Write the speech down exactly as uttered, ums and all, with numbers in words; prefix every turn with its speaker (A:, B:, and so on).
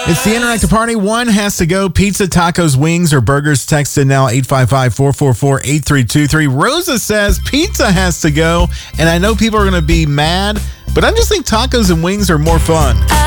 A: It's the interactive party. One has to go. Pizza, tacos, wings, or burgers. Text in now eight five five, four four four, eight three two three. Rosa says pizza has to go. And I know people are going to be mad, but I just think tacos and wings are more fun.